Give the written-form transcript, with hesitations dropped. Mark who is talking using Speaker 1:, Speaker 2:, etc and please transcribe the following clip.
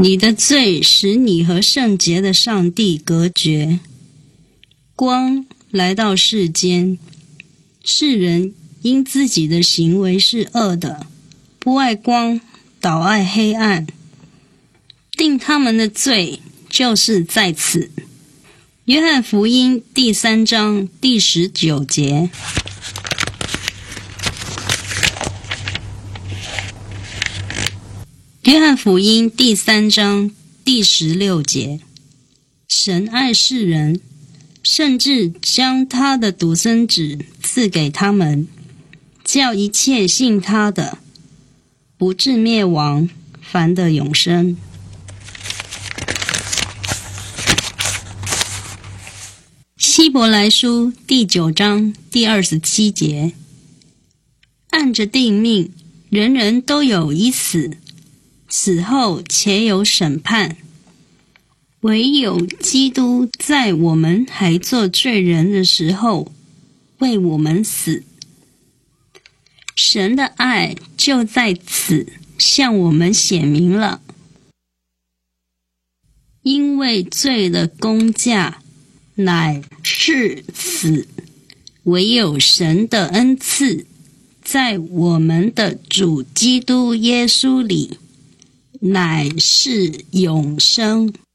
Speaker 1: 你的罪使你和圣洁的上帝隔绝。光来到世间，世人因自己的行为是恶的，不爱光，倒爱黑暗，定他们的罪就是在此。约翰福音第3章第19节。约翰福音第3章第16节。神爱世人，甚至将他的独生子赐给他们，叫一切信他的，不至灭亡，反得永生。希伯来书第9章第27节。按着定命，人人都有一死，死后且有审判。唯有基督在我们还做罪人的时候，为我们死。神的爱就在此向我们显明了。因为罪的工价乃是死，唯有神的恩赐在我们的主基督耶稣里乃是永生。